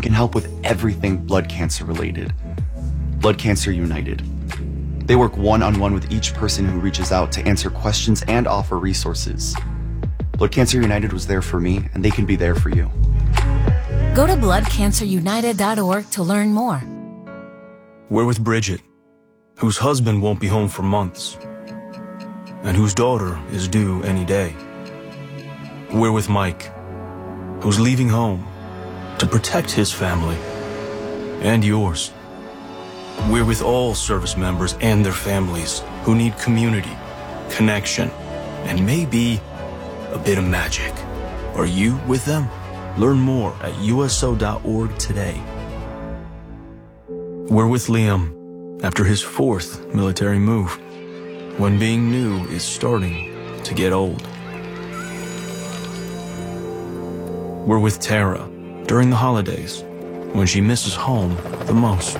can help with everything blood cancer related. Blood Cancer United. They work one-on-one with each person who reaches out to answer questions and offer resources. Blood Cancer United was there for me, and they can be there for you. Go to bloodcancerunited.org to learn more. We're with Bridget, whose husband won't be home for months, and whose daughter is due any day. We're with Mike, who's leaving home to protect his family and yours. We're with all service members and their families who need community, connection, and maybe a bit of magic. Are you with them? Learn more at USO.org today. We're with Liam after his 4th military move, when being new is starting to get old. We're with Tara during the holidays, when she misses home the most.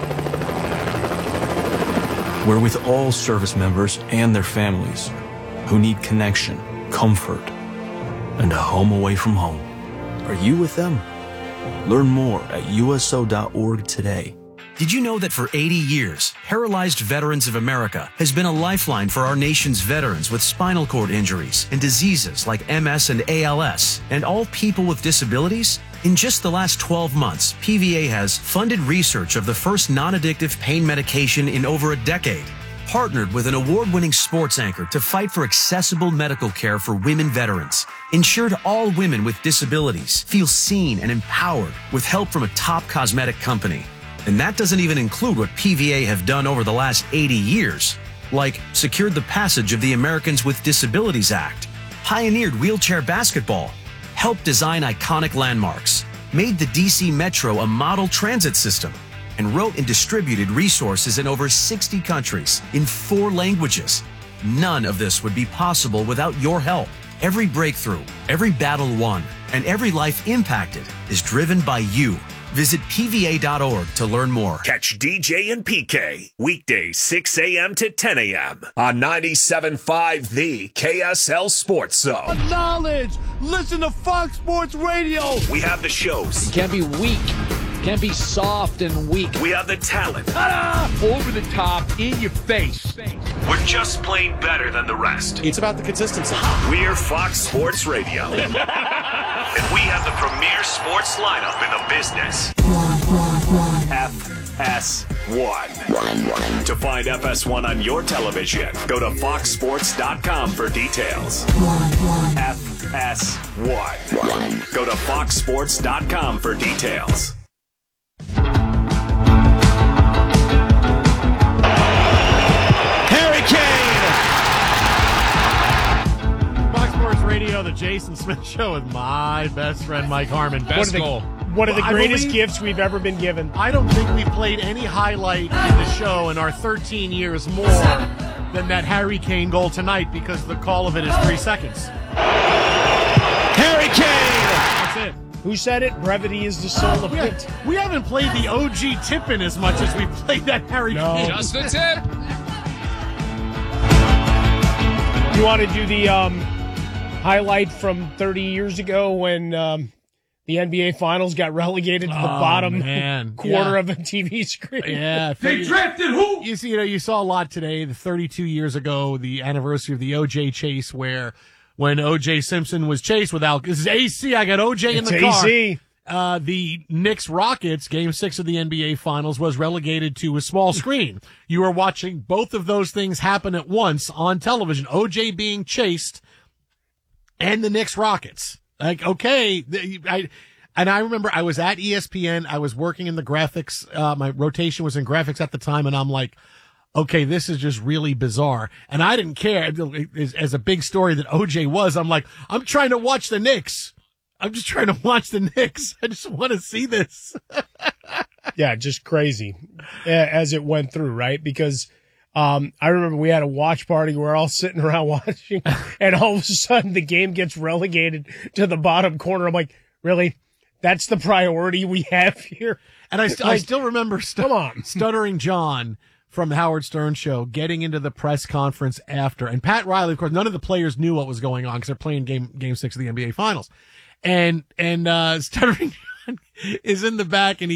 We're with all service members and their families who need connection, comfort, and a home away from home. Are you with them? Learn more at USO.org today. Did you know that for 80 years, Paralyzed Veterans of America has been a lifeline for our nation's veterans with spinal cord injuries and diseases like MS and ALS, and all people with disabilities? In just the last 12 months, PVA has funded research of the first non-addictive pain medication in over a decade, partnered with an award-winning sports anchor to fight for accessible medical care for women veterans, ensured all women with disabilities feel seen and empowered with help from a top cosmetic company. And that doesn't even include what PVA have done over the last 80 years, like secured the passage of the Americans with Disabilities Act, pioneered wheelchair basketball, helped design iconic landmarks, made the DC Metro a model transit system, and wrote and distributed resources in over 60 countries in 4 languages. None of this would be possible without your help. Every breakthrough, every battle won, and every life impacted is driven by you. Visit PVA.org to learn more. Catch DJ and PK weekdays 6 a.m. to 10 a.m. on 97.5 The KSL Sports Zone. Knowledge! Listen to Fox Sports Radio! We have the shows. You can't be weak. Can't be soft and weak. We have the talent. Ta-da! Over the top, in your face. We're just plain better than the rest. It's about the consistency. We're Fox Sports Radio. And we have the premier sports lineup in the business. FS1. To find FS1 on your television, go to foxsports.com for details. FS1. Go to foxsports.com for details. Harry Kane! Fox Sports Radio, the Jason Smith Show with my best friend Mike Harmon. Best goal. One of the greatest gifts we've ever been given. I don't think we played any highlight in the show in our 13 years more than that Harry Kane goal tonight because the call of it is 3 seconds. Harry Kane! That's it. Who said it? Brevity is the soul of wit. We haven't played the OG Tippin as much as we played that Harry Kane. Just the tip. You want to do the highlight from 30 years ago when the NBA Finals got relegated to the bottom quarter of the TV screen? Yeah. They drafted who? You saw a lot today, the 32 years ago, the anniversary of the OJ chase where when O.J. Simpson was chased without, this is AC, I got O.J. in the car. AC. The Knicks-Rockets, Game 6 of the NBA Finals, was relegated to a small screen. You were watching both of those things happen at once on television. O.J. being chased and the Knicks-Rockets. Like, okay. I remember I was at ESPN. I was working in the graphics. My rotation was in graphics at the time, and I'm like, okay, this is just really bizarre. And I didn't care. As a big story that OJ was, I'm like, I'm trying to watch the Knicks. I'm just trying to watch the Knicks. I just want to see this. Yeah, just crazy as it went through, right? Because I remember we had a watch party. We're all sitting around watching, and all of a sudden the game gets relegated to the bottom corner. I'm like, really? That's the priority we have here? And I still remember Stuttering John from the Howard Stern show getting into the press conference after. And Pat Riley, of course, none of the players knew what was going on because they're playing game 6 of the NBA Finals. And Stuttering John is in the back and